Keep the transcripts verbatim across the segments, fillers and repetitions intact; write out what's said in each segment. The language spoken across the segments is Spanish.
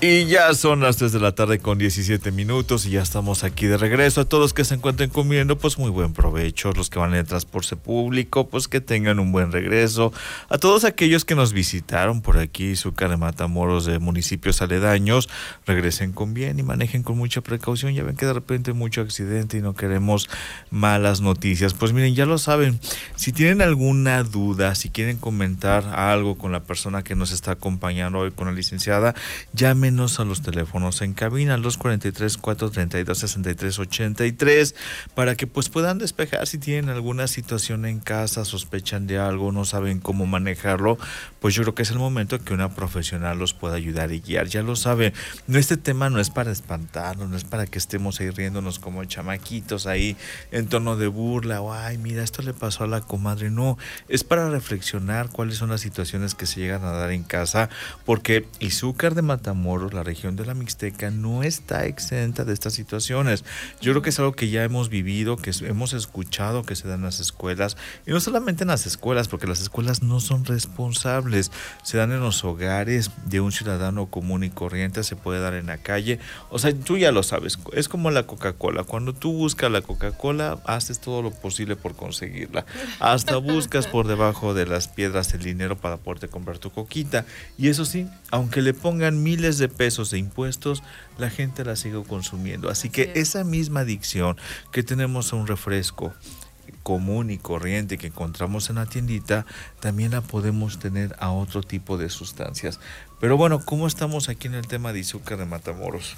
Y ya son las tres de la tarde con diecisiete minutos y ya estamos aquí de regreso. A todos que se encuentren comiendo, pues muy buen provecho. Los que van en el transporte público, pues que tengan un buen regreso. A todos aquellos que nos visitaron por aquí, Izúcar de Matamoros, de municipios aledaños, regresen con bien y manejen con mucha precaución. Ya ven que de repente hay mucho accidente y no queremos malas noticias. Pues miren, ya lo saben. Si tienen alguna duda, si quieren comentar algo con la persona que nos está acompañando hoy, con la licenciada, llamen a los teléfonos en cabina, los cuarenta y tres, cuatrocientos treinta y dos, sesenta y tres ochenta y tres, para que pues puedan despejar si tienen alguna situación en casa, sospechan de algo, no saben cómo manejarlo. Pues yo creo que es el momento que una profesional los pueda ayudar y guiar. Ya lo saben, no, este tema no es para espantarnos, no es para que estemos ahí riéndonos como chamaquitos ahí en tono de burla o ay, mira, esto le pasó a la comadre. No, es para reflexionar cuáles son las situaciones que se llegan a dar en casa, porque Izúcar de Matamoros, la región de la Mixteca, no está exenta de estas situaciones. Yo creo que es algo que ya hemos vivido, que hemos escuchado que se dan en las escuelas, y no solamente en las escuelas, porque las escuelas no son responsables, se dan en los hogares de un ciudadano común y corriente, se puede dar en la calle. O sea, tú ya lo sabes, es como la Coca-Cola. Cuando tú buscas la Coca-Cola, haces todo lo posible por conseguirla, hasta buscas por debajo de las piedras el dinero para poderte comprar tu coquita, y eso sí, aunque le pongan miles de pesos de impuestos, la gente la sigue consumiendo. Así que sí, esa misma adicción que tenemos a un refresco común y corriente que encontramos en la tiendita, también la podemos tener a otro tipo de sustancias. Pero bueno, ¿cómo estamos aquí en el tema de Izúcar de Matamoros?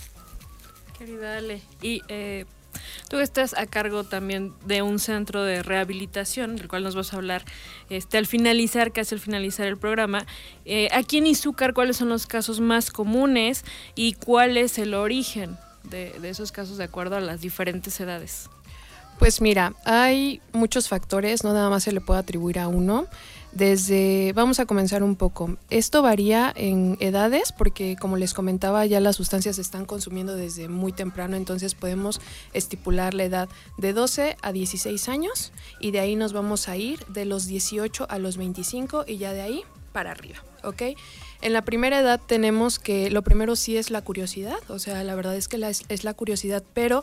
Querida Ale, y eh, tú estás a cargo también de un centro de rehabilitación, del cual nos vas a hablar este, al finalizar, casi al finalizar el programa. Eh, aquí en Izúcar, ¿cuáles son los casos más comunes y cuál es el origen de, de esos casos de acuerdo a las diferentes edades? Pues mira, hay muchos factores, no nada más se le puede atribuir a uno. Desde, vamos a comenzar un poco. Esto varía en edades porque, como les comentaba, ya las sustancias se están consumiendo desde muy temprano, entonces podemos estipular la edad de doce a dieciséis años y de ahí nos vamos a ir de los dieciocho a los veinticinco y ya de ahí para arriba, ¿ok? En la primera edad tenemos que, lo primero sí es la curiosidad, o sea, la verdad es que la, es, es la curiosidad, pero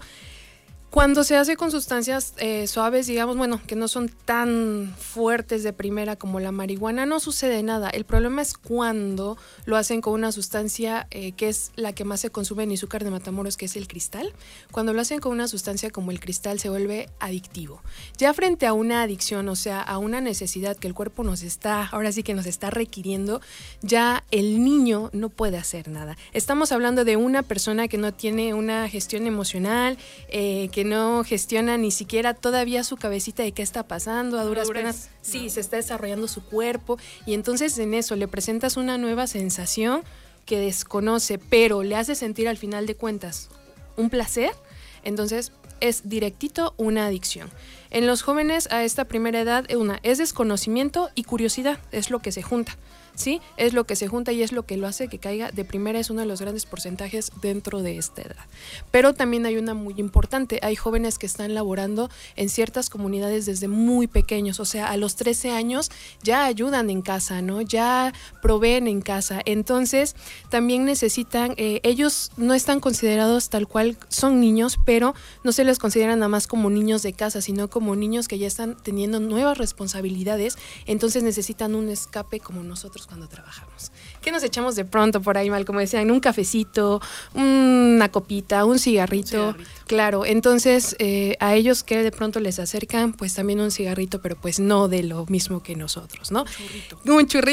cuando se hace con sustancias eh, suaves, digamos, bueno, que no son tan fuertes de primera como la marihuana, no sucede nada. El problema es cuando lo hacen con una sustancia eh, que es la que más se consume en Izúcar de Matamoros, que es el cristal. Cuando lo hacen con una sustancia como el cristal se vuelve adictivo. Ya frente a una adicción, o sea, a una necesidad que el cuerpo nos está, ahora sí que nos está requiriendo, ya el niño no puede hacer nada. Estamos hablando de una persona que no tiene una gestión emocional, eh, que no gestiona ni siquiera todavía su cabecita de qué está pasando, a duras penas, sí, se está desarrollando su cuerpo, y entonces en eso le presentas una nueva sensación que desconoce, pero le hace sentir al final de cuentas un placer, entonces es directito una adicción. En los jóvenes a esta primera edad, una es desconocimiento y curiosidad, es lo que se junta. Sí, es lo que se junta y es lo que lo hace que caiga de primera, es uno de los grandes porcentajes dentro de esta edad. Pero también hay una muy importante, hay jóvenes que están laborando en ciertas comunidades desde muy pequeños, o sea, a los trece años ya ayudan en casa, ¿no? Ya proveen en casa, entonces también necesitan, eh, ellos no están considerados tal cual, son niños, pero no se les considera nada más como niños de casa, sino como niños que ya están teniendo nuevas responsabilidades, entonces necesitan un escape como nosotros cuando trabajamos. ¿Qué nos echamos de pronto por ahí, mal? Como decían, un cafecito, una copita, un cigarrito. Un cigarrito. Claro, entonces eh, a ellos que de pronto les acercan, pues también un cigarrito, pero pues no de lo mismo que nosotros, ¿no? Un churrito. Un churrito.